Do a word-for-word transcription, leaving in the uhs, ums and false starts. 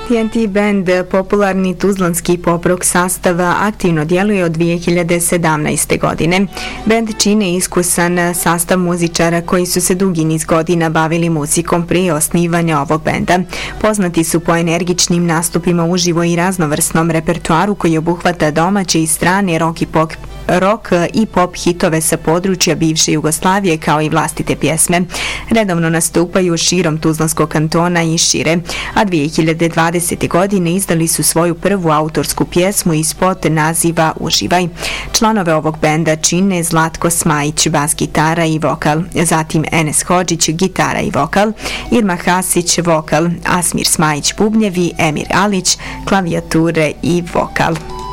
T N T band, popularni tuzlanski pop-rock sastava, aktivno djeluje od dvije hiljade sedamnaeste. godine. Band čine iskusan sastav muzičara koji su se dugi niz godina bavili muzikom prije osnivanja ovog benda. Poznati su po energičnim nastupima uživo i raznovrsnom repertoaru koji obuhvata domaće i strane rock i pop rock i pop hitove sa područja bivše Jugoslavije kao i vlastite pjesme. Redovno nastupaju širom Tuzlanskog kantona i šire, a dvije hiljade dvadesete. godine izdali su svoju prvu autorsku pjesmu i spot naziva Uživaj. Članove ovog benda čine Zlatko Smajić, bas gitara i vokal, zatim Enes Hodžić, gitara i vokal, Irma Hasić, vokal, Asmir Smajić, bubnjevi, Emir Alić, klavijature i vokal.